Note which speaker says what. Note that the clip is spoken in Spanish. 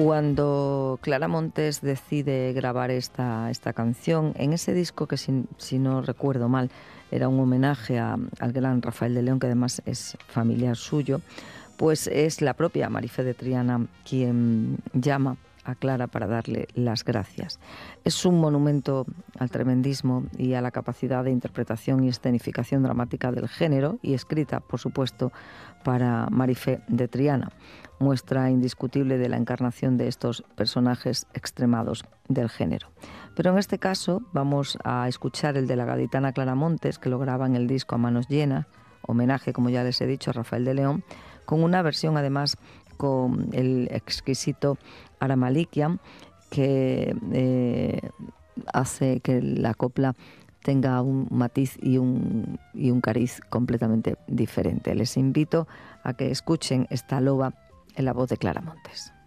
Speaker 1: Cuando Clara Montes decide grabar esta canción, en ese disco que si no recuerdo mal, era un homenaje al gran Rafael de León, que además es familiar suyo, pues es la propia Marifé de Triana quien llama a Clara para darle las gracias. Es un monumento al tremendismo y a la capacidad de interpretación y escenificación dramática del género, y escrita, por supuesto, para Marifé de Triana. Muestra indiscutible de la encarnación de estos personajes extremados del género. Pero en este caso vamos a escuchar el de la gaditana Clara Montes, que lo graba en el disco A Manos Llenas, homenaje, como ya les he dicho, a Rafael de León, con una versión además con el exquisito Ara Malikian, que hace que la copla tenga un matiz y un cariz completamente diferente. Les invito a que escuchen esta loba en la voz de Clara Montes.